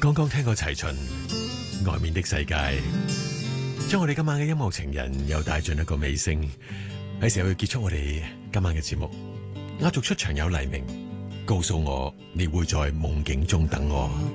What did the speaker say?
剛剛聽過齊秦外面的世界，將我哋今晚嘅音樂情人又帶進一個尾聲，係時候要結束我哋今晚嘅節目。壓軸出場有黎明，告訴我你會在夢境中等我。